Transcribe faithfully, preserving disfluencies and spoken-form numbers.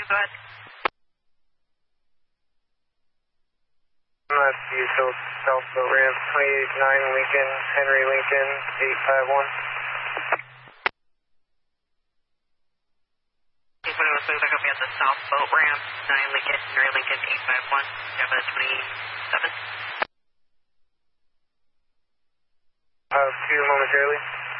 you, go ahead. That's you, so South Boat Ramp, twenty-eight nine Lincoln, Henry Lincoln, eight five one. Okay, so let's back up at the South Boat Ramp, nine Lincoln, Henry Lincoln, eight five one. You have a twenty-seven. Uh, two momentarily.